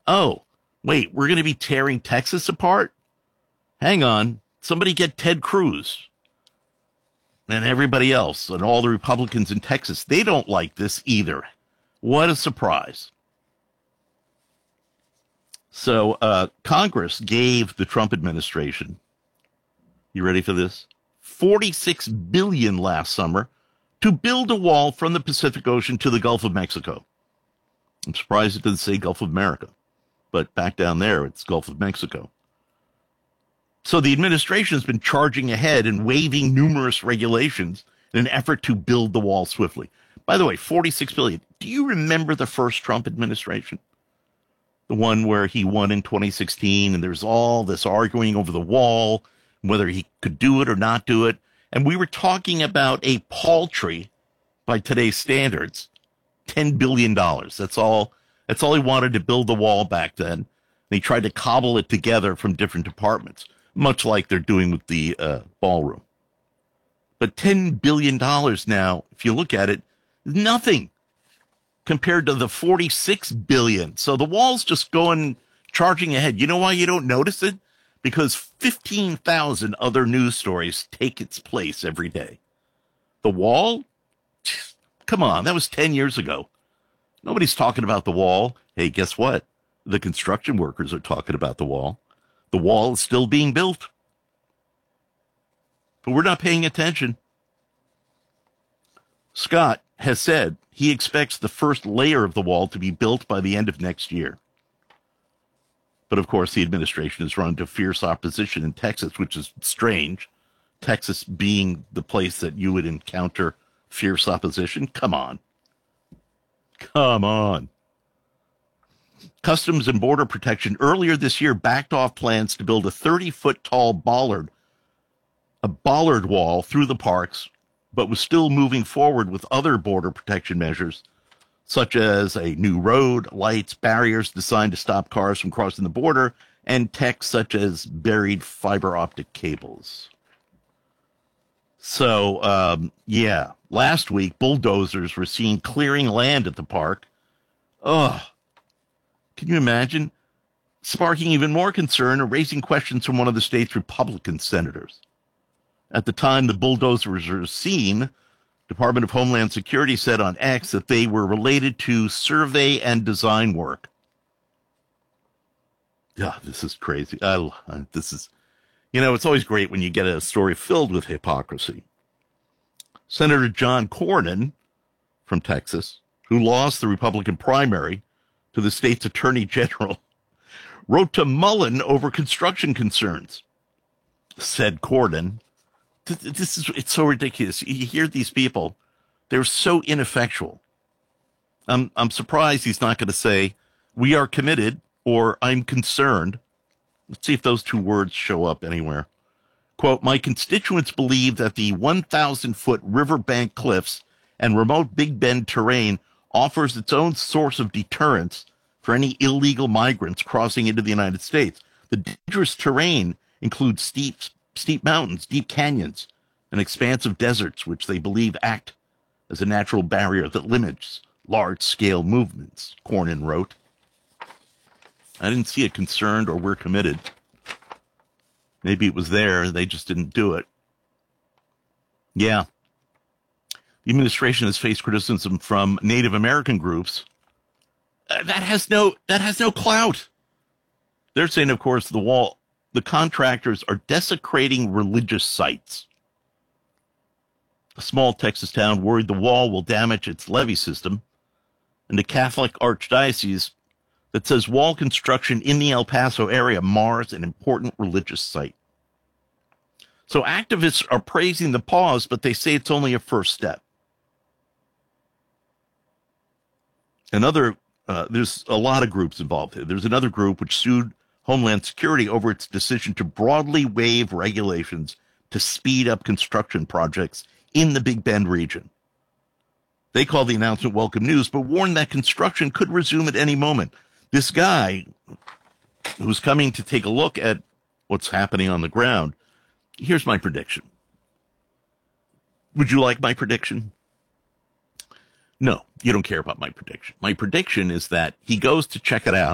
Oh, wait, we're going to be tearing Texas apart? Hang on. Somebody get Ted Cruz and everybody else and all the Republicans in Texas. They don't like this either. What a surprise. So Congress gave the Trump administration, you ready for this? $46 billion last summer to build a wall from the Pacific Ocean to the Gulf of Mexico. I'm surprised it doesn't say Gulf of America, but back down there, it's Gulf of Mexico. So the administration has been charging ahead and waiving numerous regulations in an effort to build the wall swiftly. By the way, $46 billion. Do you remember the first Trump administration? The one where he won in 2016, and there's all this arguing over the wall, whether he could do it or not do it. And we were talking about a paltry, by today's standards, $10 billion. That's all he wanted to build the wall back then. And he tried to cobble it together from different departments, much like they're doing with the ballroom. But $10 billion now, if you look at it, nothing compared to the $46 billion. So the wall's just going, charging ahead. You know why you don't notice it? Because 15,000 other news stories take its place every day. The wall? Come on, that was 10 years ago. Nobody's talking about the wall. Hey, guess what? The construction workers are talking about the wall. The wall is still being built. But we're not paying attention. Scott has said he expects the first layer of the wall to be built by the end of next year. But of course, the administration has run into fierce opposition in Texas, which is strange. Texas being the place that you would encounter fierce opposition. Come on. Come on. Customs and Border Protection earlier this year backed off plans to build a 30-foot tall bollard wall through the parks, but was still moving forward with other border protection measures, such as a new road, lights, barriers designed to stop cars from crossing the border, and tech such as buried fiber optic cables. So, last week, bulldozers were seen clearing land at the park. Ugh. Can you imagine? Sparking even more concern and raising questions from one of the state's Republican senators. At the time the bulldozers were seen, Department of Homeland Security said on X that they were related to survey and design work. Yeah, this is crazy. It's always great when you get a story filled with hypocrisy. Senator John Cornyn from Texas, who lost the Republican primary to the state's attorney general, wrote to Mullen over construction concerns. Said Cornyn, it's so ridiculous. You hear these people, they're so ineffectual. I'm surprised he's not going to say, we are committed, or I'm concerned. Let's see if those two words show up anywhere. Quote, my constituents believe that the 1,000-foot riverbank cliffs and remote Big Bend terrain offers its own source of deterrence for any illegal migrants crossing into the United States. The dangerous terrain includes steep mountains, deep canyons, and expansive deserts, which they believe act as a natural barrier that limits large-scale movements, Cornyn wrote. I didn't see a concerned or we're committed. Maybe it was there, they just didn't do it. Yeah. The administration has faced criticism from Native American groups. That has no clout. They're saying, of course, the contractors are desecrating religious sites. A small Texas town worried the wall will damage its levee system, and the Catholic Archdiocese that says wall construction in the El Paso area mars an important religious site. So activists are praising the pause, but they say it's only a first step. There's a lot of groups involved here. There's another group which sued Homeland Security over its decision to broadly waive regulations to speed up construction projects in the Big Bend region. They call the announcement welcome news, but warned that construction could resume at any moment. This guy who's coming to take a look at what's happening on the ground, here's my prediction. Would you like my prediction? No, you don't care about my prediction. My prediction is that he goes to check it out.